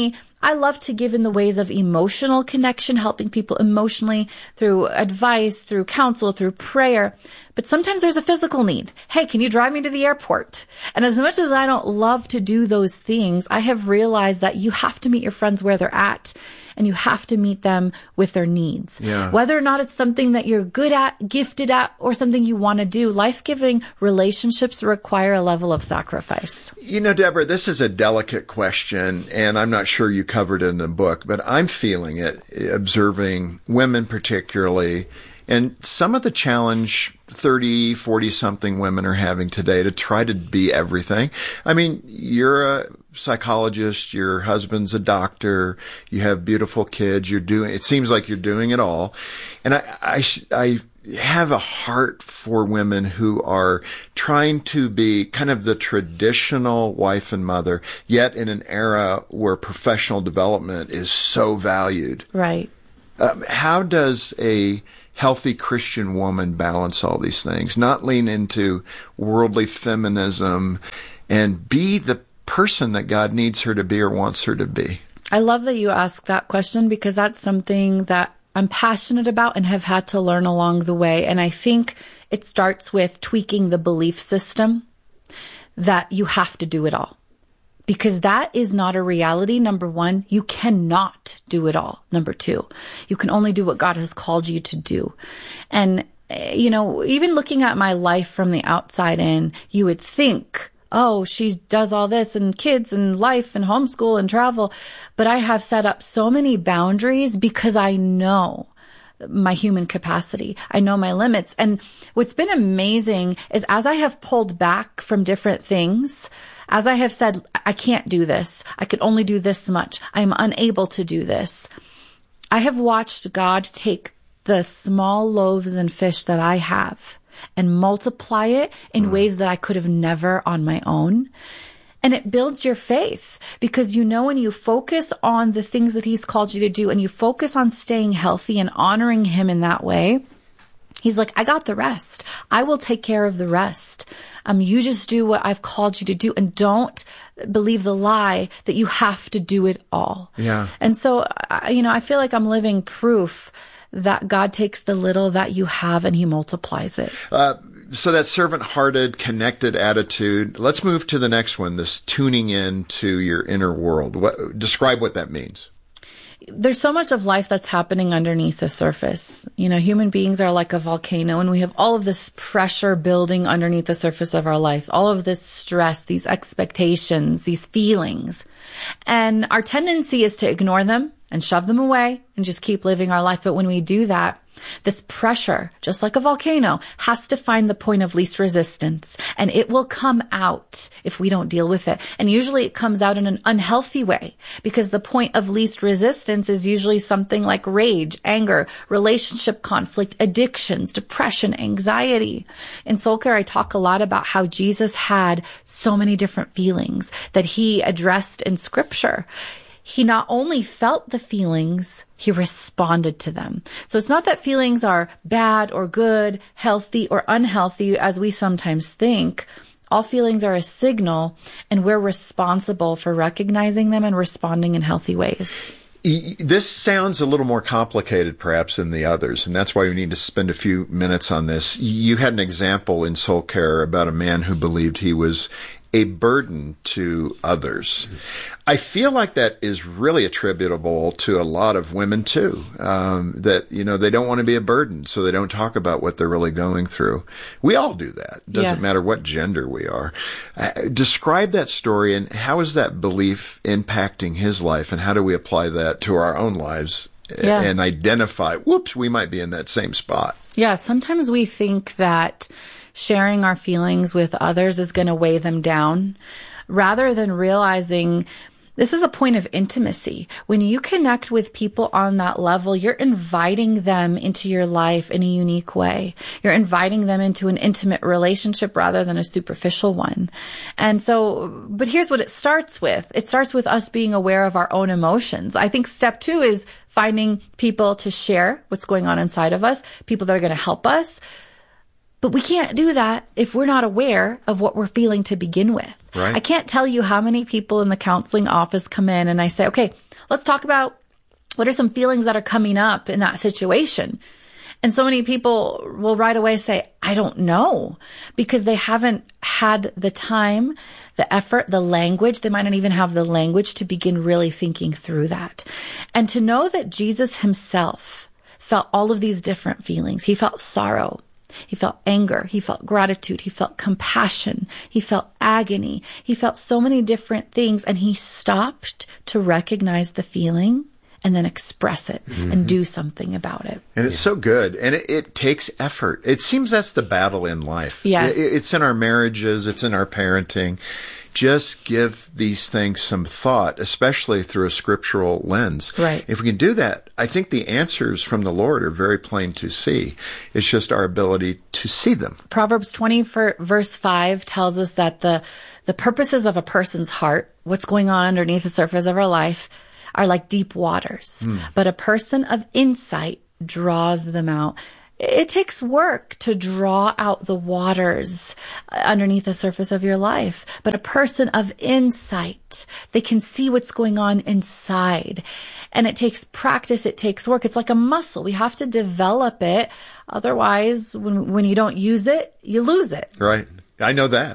I love to give in the ways of emotional connection, helping people emotionally through advice, through counsel, through prayer. But sometimes there's a physical need. Hey, can you drive me to the airport? And as much as I don't love to do those things, I have realized that you have to meet your friends where they're at, and you have to meet them with their needs. Yeah. Whether or not it's something that you're good at, gifted at, or something you want to do, life-giving relationships require a level of sacrifice. You know, Deborah, this is a delicate question, and I'm not sure you covered it in the book, but I'm feeling it, observing women particularly, and some of the challenge thirty, forty-something women are having today to try to be everything. I mean, you're a psychologist, your husband's a doctor, you have beautiful kids, you're doing, it seems like you're doing it all. And I, I, I have a heart for women who are trying to be kind of the traditional wife and mother, yet in an era where professional development is so valued. Right. Um, how does a healthy Christian woman balance all these things, not lean into worldly feminism, and be the person that God needs her to be or wants her to be? I love that you ask that question, because that's something that I'm passionate about and have had to learn along the way. And I think it starts with tweaking the belief system that you have to do it all. Because that is not a reality. Number one, you cannot do it all. Number two, you can only do what God has called you to do. And, you know, even looking at my life from the outside in, you would think, oh, she does all this and kids and life and homeschool and travel. But I have set up so many boundaries because I know my human capacity. I know my limits. And what's been amazing is as I have pulled back from different things, as I have said, I can't do this. I can only do this much. I'm unable to do this. I have watched God take the small loaves and fish that I have and multiply it in mm. ways that I could have never on my own. And it builds your faith, because you know when you focus on the things that He's called you to do and you focus on staying healthy and honoring Him in that way, He's like, I got the rest. I will take care of the rest. Um, you just do what I've called you to do, and don't believe the lie that you have to do it all. Yeah. And so, I, you know, I feel like I'm living proof that God takes the little that you have and He multiplies it. Uh, so that servant-hearted, connected attitude. Let's move to the next one, this tuning in to your inner world. What, describe what that means. There's so much of life that's happening underneath the surface. You know, human beings are like a volcano, and we have all of this pressure building underneath the surface of our life, all of this stress, these expectations, these feelings. And our tendency is to ignore them and shove them away and just keep living our life. But when we do that, this pressure, just like a volcano, has to find the point of least resistance, and it will come out if we don't deal with it. And usually it comes out in an unhealthy way, because the point of least resistance is usually something like rage, anger, relationship conflict, addictions, depression, anxiety. In Soul Care, I talk a lot about how Jesus had so many different feelings that He addressed in Scripture. He not only felt the feelings, He responded to them. So it's not that feelings are bad or good, healthy or unhealthy, as we sometimes think. All feelings are a signal, and we're responsible for recognizing them and responding in healthy ways. This sounds a little more complicated perhaps than the others, and that's why we need to spend a few minutes on this. You had an example in Soul Care about a man who believed he was a burden to others. Mm-hmm. I feel like that is really attributable to a lot of women too, um, that, you know, they don't want to be a burden, so they don't talk about what they're really going through. We all do that. It doesn't yeah. matter what gender we are. Uh, describe that story, and how is that belief impacting his life, and how do we apply that to our own lives yeah. and identify, whoops, we might be in that same spot? Yeah, sometimes we think that sharing our feelings with others is going to weigh them down, rather than realizing this is a point of intimacy. When you connect with people on that level, you're inviting them into your life in a unique way. You're inviting them into an intimate relationship rather than a superficial one. And so, but here's what it starts with. It starts with us being aware of our own emotions. I think step two is finding people to share what's going on inside of us, people that are going to help us. But we can't do that if we're not aware of what we're feeling to begin with. Right. I can't tell you how many people in the counseling office come in and I say, okay, let's talk about what are some feelings that are coming up in that situation. And so many people will right away say, I don't know, because they haven't had the time, the effort, the language. They might not even have the language to begin really thinking through that. And to know that Jesus himself felt all of these different feelings. He felt sorrow. He felt anger. He felt gratitude. He felt compassion. He felt agony. He felt so many different things. And he stopped to recognize the feeling and then express it mm-hmm. and do something about it. And it's so good. And it, it takes effort. It seems that's the battle in life. Yes. It, it's in our marriages. It's in our parenting. Just give these things some thought, especially through a scriptural lens. Right. If we can do that, I think the answers from the Lord are very plain to see. It's just our ability to see them. Proverbs twenty verse five tells us that the, the purposes of a person's heart, what's going on underneath the surface of our life, are like deep waters. Mm. But a person of insight draws them out. It takes work to draw out the waters underneath the surface of your life. But a person of insight, they can see what's going on inside. And it takes practice. It takes work. It's like a muscle. We have to develop it. Otherwise, when, when you don't use it, you lose it. Right. I know that.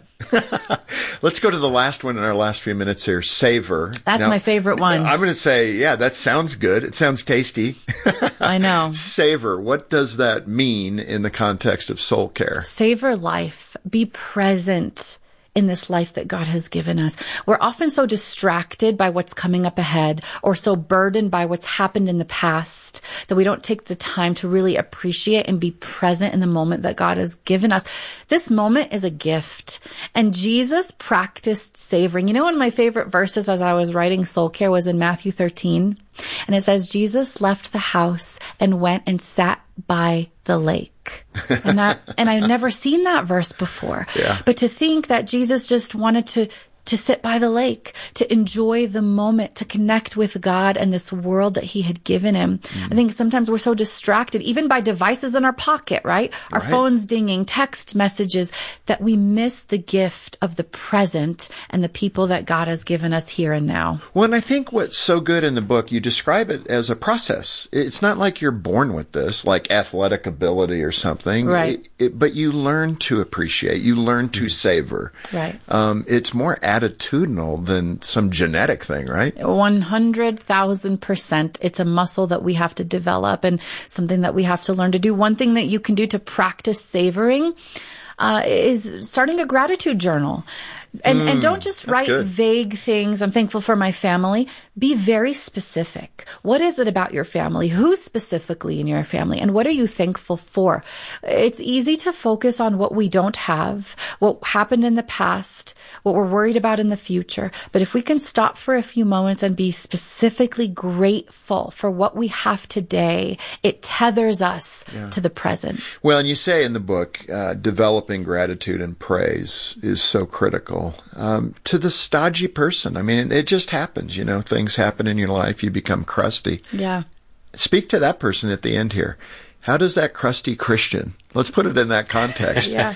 Let's go to the last one in our last few minutes here, savor. That's now, my favorite one. I'm going to say, yeah, that sounds good. It sounds tasty. I know. Savor. What does that mean in the context of soul care? Savor life. Be present in this life that God has given us. We're often so distracted by what's coming up ahead or so burdened by what's happened in the past that we don't take the time to really appreciate and be present in the moment that God has given us. This moment is a gift. And Jesus practiced savoring. You know, one of my favorite verses as I was writing Soul Care was in Matthew thirteen. And it says, Jesus left the house and went and sat by the lake. And that, and I've never seen that verse before. Yeah. But to think that Jesus just wanted to, to sit by the lake, to enjoy the moment, to connect with God and this world that he had given him. Mm. I think sometimes we're so distracted, even by devices in our pocket, right? Our right. phones dinging, text messages, that we miss the gift of the present and the people that God has given us here and now. Well, and I think what's so good in the book, you describe it as a process. It's not like you're born with this, like athletic ability or something. Right. It, it, but you learn to appreciate. You learn to mm. savor. Right. Um, it's more attitudinal than some genetic thing, right? one hundred thousand percent. It's a muscle that we have to develop and something that we have to learn to do. One thing that you can do to practice savoring uh, is starting a gratitude journal. And, mm, and don't just write good. vague things. I'm thankful for my family. Be very specific. What is it about your family? Who's specifically in your family? And what are you thankful for? It's easy to focus on what we don't have, what happened in the past, what we're worried about in the future. But if we can stop for a few moments and be specifically grateful for what we have today, it tethers us yeah. to the present. Well, and you say in the book, uh, developing gratitude and praise is so critical. Um, to the stodgy person. I mean, it, it just happens, you know, things happen in your life, you become crusty. Yeah. Speak to that person at the end here. How does that crusty Christian, let's put it in that context, yeah.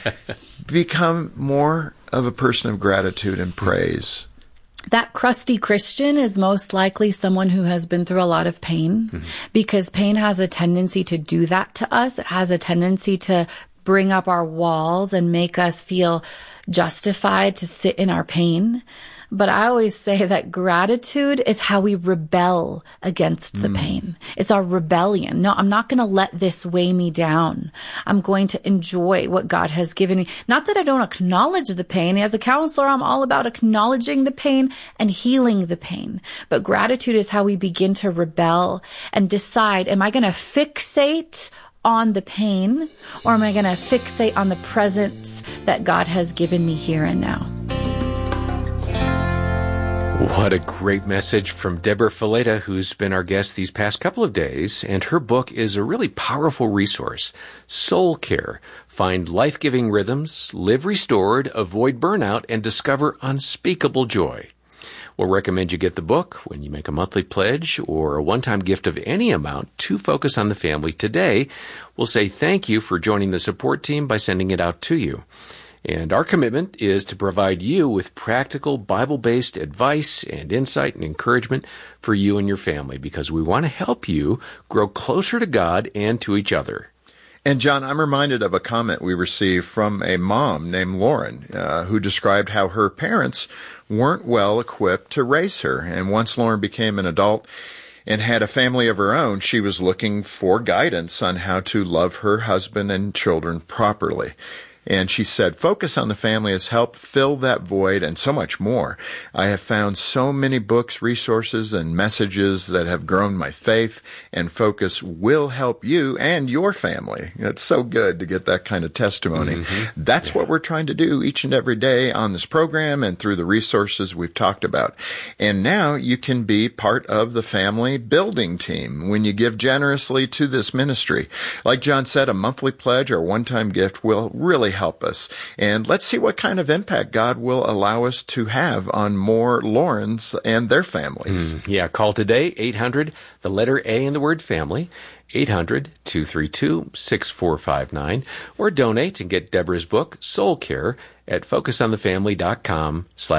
become more of a person of gratitude and praise? That crusty Christian is most likely someone who has been through a lot of pain, mm-hmm. because pain has a tendency to do that to us. It has a tendency to bring up our walls and make us feel justified to sit in our pain. But I always say that gratitude is how we rebel against the mm. pain. It's our rebellion. No, I'm not going to let this weigh me down. I'm going to enjoy what God has given me. Not that I don't acknowledge the pain. As a counselor, I'm all about acknowledging the pain and healing the pain. But gratitude is how we begin to rebel and decide, am I going to fixate on the pain, or am I going to fixate on the presence that God has given me here and now? What a great message from Deborah Fileta, who's been our guest these past couple of days, and her book is a really powerful resource. Soul Care. Find life-giving rhythms, live restored, avoid burnout, and discover unspeakable joy. We'll recommend you get the book when you make a monthly pledge or a one-time gift of any amount to Focus on the Family today. We'll say thank you for joining the support team by sending it out to you. And our commitment is to provide you with practical Bible-based advice and insight and encouragement for you and your family, because we want to help you grow closer to God and to each other. And John, I'm reminded of a comment we received from a mom named Lauren, uh, who described how her parents weren't well equipped to raise her. And once Lauren became an adult and had a family of her own, she was looking for guidance on how to love her husband and children properly. And she said, Focus on the Family has helped fill that void and so much more. I have found so many books, resources, and messages that have grown my faith, and Focus will help you and your family. It's so good to get that kind of testimony. Mm-hmm. That's yeah. what we're trying to do each and every day on this program and through the resources we've talked about. And now you can be part of the family building team when you give generously to this ministry. Like John said, a monthly pledge or one-time gift will really help us. And let's see what kind of impact God will allow us to have on more Laurens and their families. Mm, yeah, call today, eight hundred, the letter A in the word family, eight hundred, two three two, six four five nine, or donate and get Deborah's book, Soul Care, at focus on the family dot com slash